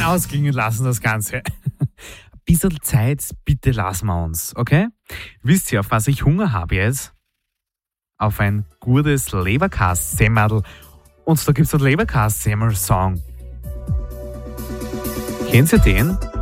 ausklingen lassen, das Ganze. Ein bisschen Zeit, bitte lassen wir uns, okay? Wisst ihr, auf was ich Hunger habe jetzt? Auf ein gutes Leberkas-Semmerl. Und da gibt es einen Leberkas-Semmel-Song. Kennt ihr den?